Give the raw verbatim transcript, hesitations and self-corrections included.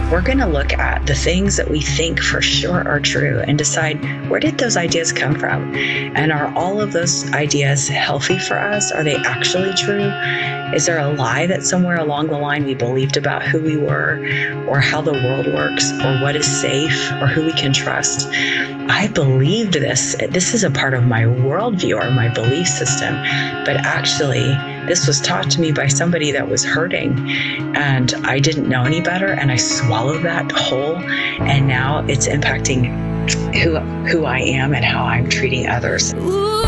we're going to look at the things that we think for sure are true and decide, where did those ideas come from? And are all of those ideas healthy for us? Are they actually true? Is there a lie that somewhere along the line we believed about who we were, or how the world works, or what is safe, or who we can trust? I believed this. This is a part of my worldview or my belief system. But actually, this was taught to me by somebody that was hurting, and I didn't know any better, and I swallowed that whole, and now it's impacting who who I am and how I'm treating others. Ooh.